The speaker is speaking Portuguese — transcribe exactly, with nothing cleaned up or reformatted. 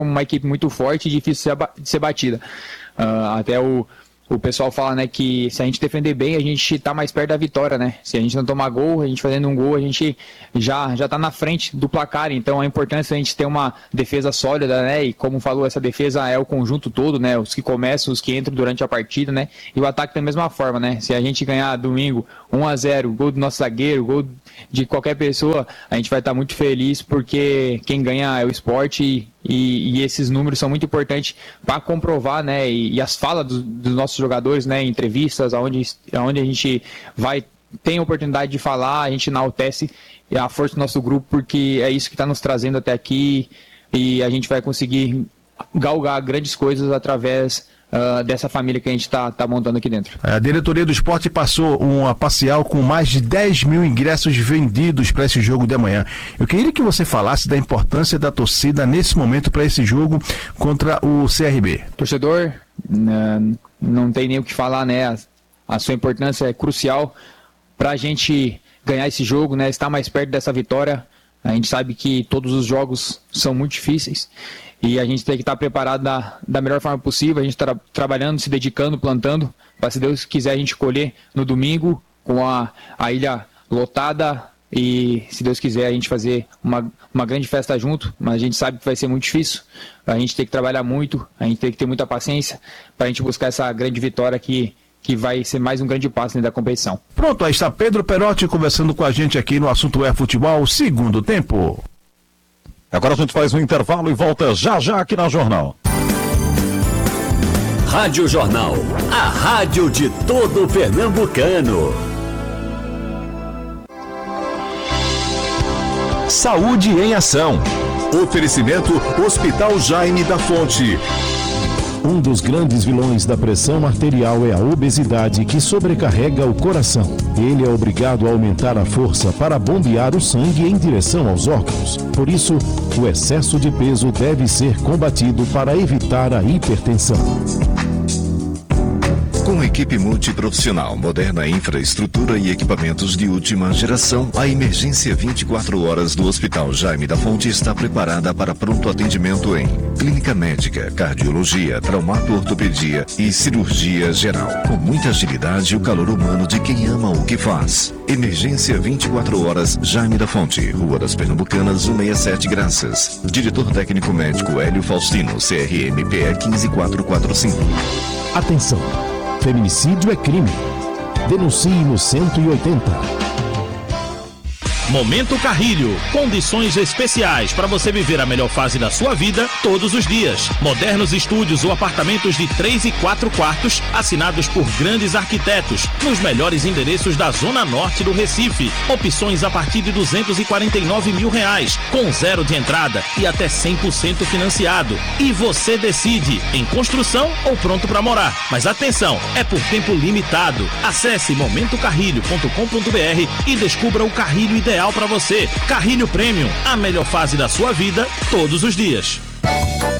uma equipe muito forte e difícil de ser batida. Uh, até o, o pessoal fala, né, que se a gente defender bem, a gente tá mais perto da vitória, né? Se a gente não tomar gol, a gente fazendo um gol, a gente já, já tá na frente do placar. Então a importância é a gente ter uma defesa sólida, né? E como falou, essa defesa é o conjunto todo, né? Os que começam, os que entram durante a partida, né? E o ataque da mesma forma, né? Se a gente ganhar domingo um a zero, gol do nosso zagueiro, gol de qualquer pessoa, a gente vai estar muito feliz, porque quem ganha é o esporte e, e, e esses números são muito importantes para comprovar, né? E, e as falas do, dos nossos jogadores, né? Em entrevistas, onde, onde a gente vai, tem a oportunidade de falar, a gente enaltece a força do nosso grupo, porque é isso que está nos trazendo até aqui e a gente vai conseguir galgar grandes coisas através Uh, dessa família que a gente está tá montando aqui dentro. A diretoria do esporte passou uma parcial com mais de dez mil ingressos vendidos para esse jogo de amanhã. Eu queria que você falasse da importância da torcida nesse momento para esse jogo contra o C R B. Torcedor, uh, não tem nem o que falar, né? A, a sua importância é crucial para a gente ganhar esse jogo, né? Estar mais perto dessa vitória. A gente sabe que todos os jogos são muito difíceis e a gente tem que estar preparado da, da melhor forma possível. A gente está trabalhando, se dedicando, plantando, para, se Deus quiser, a gente colher no domingo com a, a ilha lotada e, se Deus quiser, a gente fazer uma, uma grande festa junto. Mas a gente sabe que vai ser muito difícil. A gente tem que trabalhar muito, a gente tem que ter muita paciência para a gente buscar essa grande vitória que que vai ser mais um grande passo dentro da competição. Pronto, aí está Pedro Perotti conversando com a gente aqui no Assunto é Futebol, segundo tempo. Agora a gente faz um intervalo e volta já já aqui na Jornal. Rádio Jornal, a rádio de todo pernambucano. Saúde em ação. Oferecimento Hospital Jaime da Fonte. Um dos grandes vilões da pressão arterial é a obesidade, que sobrecarrega o coração. Ele é obrigado a aumentar a força para bombear o sangue em direção aos órgãos. Por isso, o excesso de peso deve ser combatido para evitar a hipertensão. Com equipe multiprofissional, moderna infraestrutura e equipamentos de última geração, a emergência vinte e quatro horas do Hospital Jaime da Fonte está preparada para pronto atendimento em clínica médica, cardiologia, traumato-ortopedia e cirurgia geral. Com muita agilidade e o calor humano de quem ama o que faz. Emergência vinte e quatro horas, Jaime da Fonte, Rua das Pernambucanas, cento e sessenta e sete, Graças. Diretor técnico médico Hélio Faustino, C R M P E um cinco quatro quatro cinco. Atenção! Feminicídio é crime. Denuncie no cento e oitenta. Momento Carrilho, condições especiais para você viver a melhor fase da sua vida todos os dias. Modernos estúdios ou apartamentos de três e quatro quartos, assinados por grandes arquitetos, nos melhores endereços da Zona Norte do Recife. Opções a partir de duzentos e quarenta e nove mil reais, com zero de entrada e até cem por cento financiado. E você decide, em construção ou pronto para morar. Mas atenção, é por tempo limitado. Acesse momento carrilho ponto com ponto b r e descubra o carrilho ideal para você. Carrilho Premium, a melhor fase da sua vida todos os dias.